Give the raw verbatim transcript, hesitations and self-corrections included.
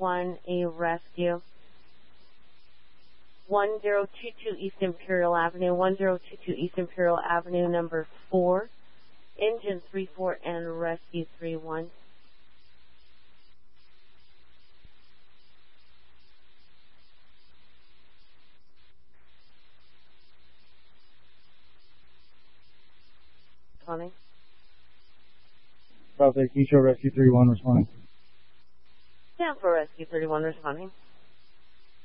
one, a rescue. one zero two two East Imperial Avenue, one zero two two East Imperial Avenue, number four, engine three four and rescue three one. Responding. South Lake Echo Rescue three one responding. Stand for rescue thirty-one responding.